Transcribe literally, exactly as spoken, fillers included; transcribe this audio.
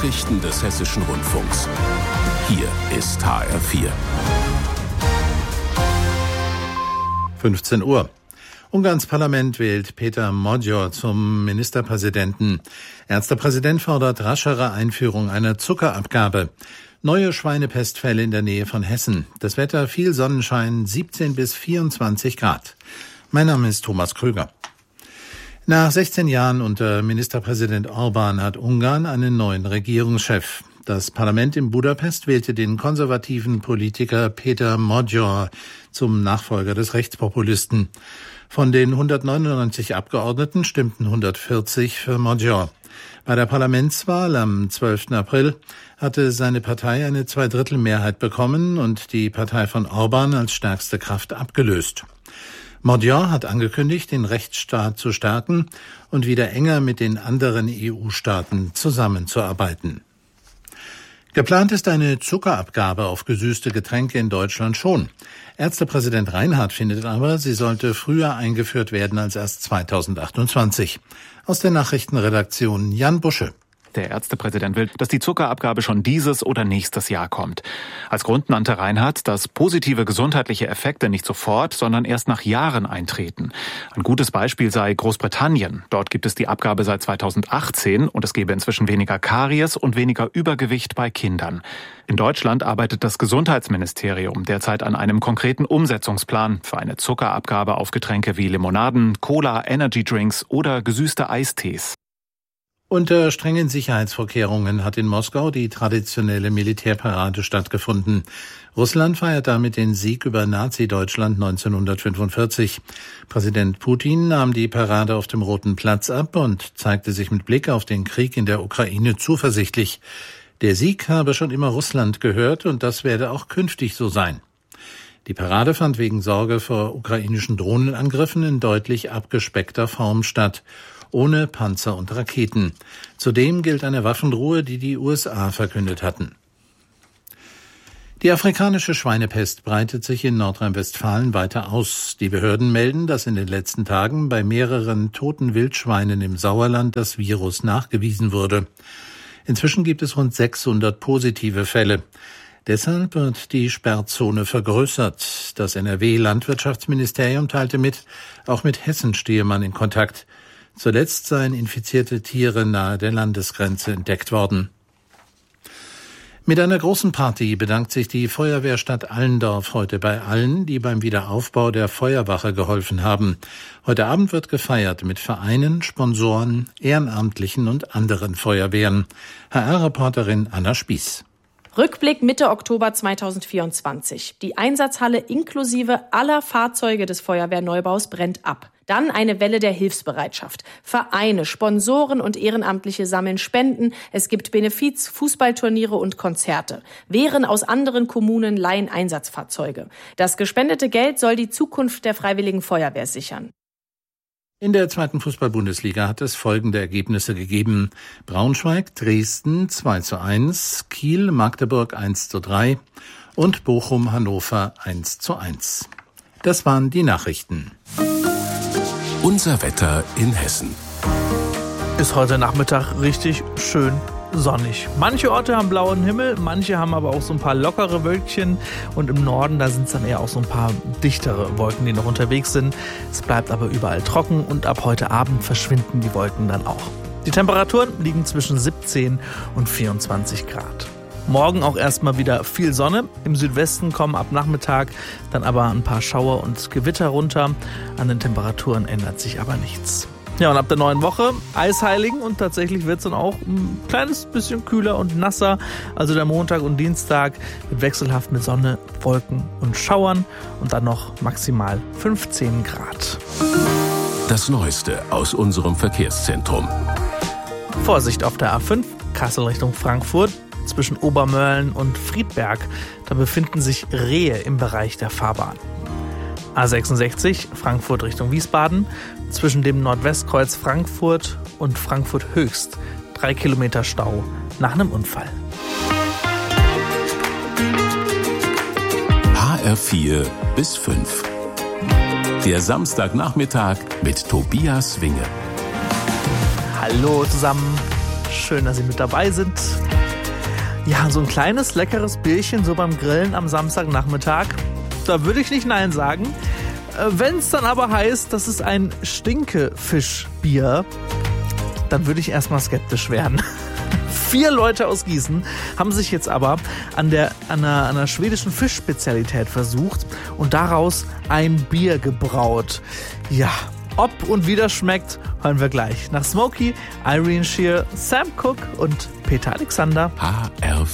Nachrichten des Hessischen Rundfunks. Hier ist H R vier. fünfzehn Uhr. Ungarns Parlament wählt Péter Magyar zum Ministerpräsidenten. Erster Präsident fordert raschere Einführung einer Zuckerabgabe. Neue Schweinepestfälle in der Nähe von Hessen. Das Wetter viel Sonnenschein, siebzehn bis vierundzwanzig Grad. Mein Name ist Thomas Krüger. Nach sechzehn Jahren unter Ministerpräsident Orbán hat Ungarn einen neuen Regierungschef. Das Parlament in Budapest wählte den konservativen Politiker Péter Magyar zum Nachfolger des Rechtspopulisten. Von den hundertneunundneunzig Abgeordneten stimmten hundertvierzig für Magyar. Bei der Parlamentswahl am zwölften April hatte seine Partei eine Zweidrittelmehrheit bekommen und die Partei von Orbán als stärkste Kraft abgelöst. Magyar hat angekündigt, den Rechtsstaat zu stärken und wieder enger mit den anderen E U-Staaten zusammenzuarbeiten. Geplant ist eine Zuckerabgabe auf gesüßte Getränke in Deutschland schon. Ärztepräsident Reinhardt findet aber, sie sollte früher eingeführt werden als erst zweitausendachtundzwanzig. Aus der Nachrichtenredaktion Jan Busche. Der Ärztepräsident will, dass die Zuckerabgabe schon dieses oder nächstes Jahr kommt. Als Grund nannte Reinhardt, dass positive gesundheitliche Effekte nicht sofort, sondern erst nach Jahren eintreten. Ein gutes Beispiel sei Großbritannien. Dort gibt es die Abgabe seit zweitausendachtzehn und es gebe inzwischen weniger Karies und weniger Übergewicht bei Kindern. In Deutschland arbeitet das Gesundheitsministerium derzeit an einem konkreten Umsetzungsplan für eine Zuckerabgabe auf Getränke wie Limonaden, Cola, Energydrinks oder gesüßte Eistees. Unter strengen Sicherheitsvorkehrungen hat in Moskau die traditionelle Militärparade stattgefunden. Russland feiert damit den Sieg über Nazi-Deutschland neunzehnhundertfünfundvierzig. Präsident Putin nahm die Parade auf dem Roten Platz ab und zeigte sich mit Blick auf den Krieg in der Ukraine zuversichtlich. Der Sieg habe schon immer Russland gehört und das werde auch künftig so sein. Die Parade fand wegen Sorge vor ukrainischen Drohnenangriffen in deutlich abgespeckter Form statt, ohne Panzer und Raketen. Zudem gilt eine Waffenruhe, die die U S A verkündet hatten. Die afrikanische Schweinepest breitet sich in Nordrhein-Westfalen weiter aus. Die Behörden melden, dass in den letzten Tagen bei mehreren toten Wildschweinen im Sauerland das Virus nachgewiesen wurde. Inzwischen gibt es rund sechshundert positive Fälle. Deshalb wird die Sperrzone vergrößert. Das N R W-Landwirtschaftsministerium teilte mit, auch mit Hessen stehe man in Kontakt. Zuletzt seien infizierte Tiere nahe der Landesgrenze entdeckt worden. Mit einer großen Party bedankt sich die Feuerwehrstadt Allendorf heute bei allen, die beim Wiederaufbau der Feuerwache geholfen haben. Heute Abend wird gefeiert mit Vereinen, Sponsoren, Ehrenamtlichen und anderen Feuerwehren. H R-Reporterin Anna Spieß. Rückblick Mitte Oktober zweitausendvierundzwanzig. Die Einsatzhalle inklusive aller Fahrzeuge des Feuerwehrneubaus brennt ab. Dann eine Welle der Hilfsbereitschaft. Vereine, Sponsoren und Ehrenamtliche sammeln Spenden. Es gibt Benefiz, Fußballturniere und Konzerte. Wehren aus anderen Kommunen leihen Einsatzfahrzeuge. Das gespendete Geld soll die Zukunft der Freiwilligen Feuerwehr sichern. In der zweiten Fußball-Bundesliga hat es folgende Ergebnisse gegeben. Braunschweig, Dresden zwei zu eins, Kiel, Magdeburg eins zu drei und Bochum, Hannover eins zu eins. Das waren die Nachrichten. Unser Wetter in Hessen. Ist heute Nachmittag richtig schön sonnig. Manche Orte haben blauen Himmel, manche haben aber auch so ein paar lockere Wölkchen und im Norden, da sind es dann eher auch so ein paar dichtere Wolken, die noch unterwegs sind. Es bleibt aber überall trocken und ab heute Abend verschwinden die Wolken dann auch. Die Temperaturen liegen zwischen siebzehn und vierundzwanzig Grad. Morgen auch erstmal wieder viel Sonne. Im Südwesten kommen ab Nachmittag dann aber ein paar Schauer und Gewitter runter. An den Temperaturen ändert sich aber nichts. Ja, und ab der neuen Woche Eisheiligen und tatsächlich wird es dann auch ein kleines bisschen kühler und nasser. Also der Montag und Dienstag wird wechselhaft mit Sonne, Wolken und Schauern und dann noch maximal fünfzehn Grad. Das Neueste aus unserem Verkehrszentrum. Vorsicht auf der A fünf, Kassel Richtung Frankfurt. Zwischen Obermörlen und Friedberg, da befinden sich Rehe im Bereich der Fahrbahn. A sechsundsechzig, Frankfurt Richtung Wiesbaden, zwischen dem Nordwestkreuz Frankfurt und Frankfurt Höchst. Drei Kilometer Stau nach einem Unfall. H R vier bis fünf. Der Samstagnachmittag mit Tobias Winge. Hallo zusammen, schön, dass Sie mit dabei sind. Ja, so ein kleines, leckeres Bierchen so beim Grillen am Samstagnachmittag, da würde ich nicht Nein sagen. Wenn es dann aber heißt, das ist ein Stinkefischbier, dann würde ich erstmal skeptisch werden. Vier Leute aus Gießen haben sich jetzt aber an, der, an, einer, an einer schwedischen Fischspezialität versucht und daraus ein Bier gebraut. Ja, ob und wie das schmeckt, hören wir gleich. Nach Smokey, Irene Shear, Sam Cooke und Peter Alexander. H R